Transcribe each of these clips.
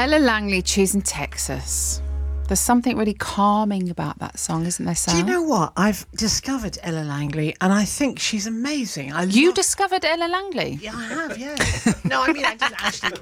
Ella Langley, Choosing Texas. There's something really calming about that song, isn't there, Sam? Do you know what? I've discovered Ella Langley, and I think she's amazing. You discovered Ella Langley? Yeah, I have, yeah. No, I mean, I didn't actually...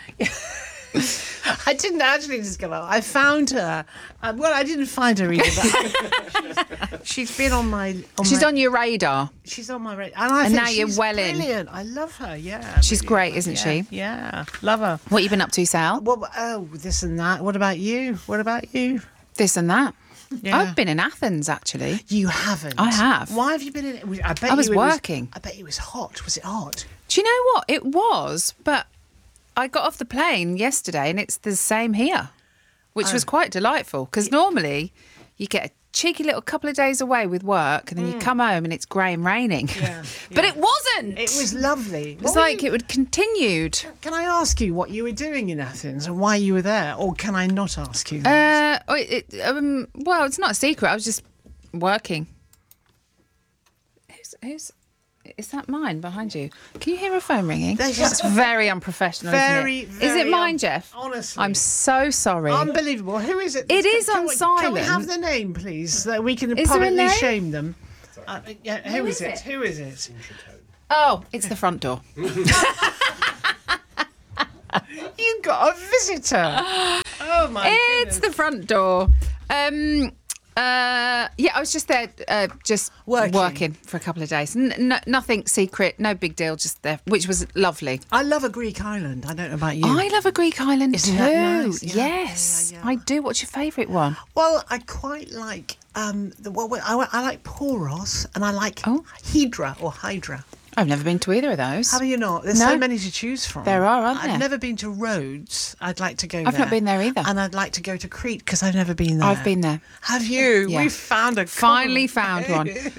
I didn't actually discover her. I found her. Well, I didn't find her either. But she's been on my... She's on your radar. She's on my radar. And I think now you're she's well in. brilliant. I love her, yeah. She's great, isn't she? Yeah, love her. What have you been up to, Sal? Well, this and that. What about you? This and that. Yeah. I've been in Athens, actually. You haven't? I have. Why have you been in it? I was working. I bet it was hot. Was it hot? Do you know what? It was, but I got off the plane yesterday and it's the same here, which was quite delightful because normally you get a cheeky little couple of days away with work and then you come home and it's grey and raining. Yeah, But it wasn't. It was lovely. It was like it would continued. Can I ask you what you were doing in Athens and why you were there? Or can I not ask you that? Well, it's not a secret. I was just working. Who's... Is that mine behind you? Can you hear a phone ringing? That's very unprofessional, isn't it? Is it mine, Jeff? Honestly. I'm so sorry. Unbelievable. Who is it? It is on silent. Can we have the name, please, so that we can Is there a publicly name? shame them? Who is it? it? Who is it? Oh, it's the front door. You got a visitor. Oh, my It's goodness. the front door. Yeah, I was just there, just working for a couple of days. Nothing secret, no big deal, just there, which was lovely. I love a Greek island. I don't know about you. I love a Greek island Isn't too. that nice? Yeah, Yes, yeah. I do. What's your favourite one? Well, I quite like I like Poros and I like Hydra. I've never been to either of those. Have you not? There's so many to choose from. There are, aren't there? I've never been to Rhodes. I'd like to go there. I've not been there either. And I'd like to go to Crete because I've never been there. I've been there. Have you? Yeah. We've found a Finally found one.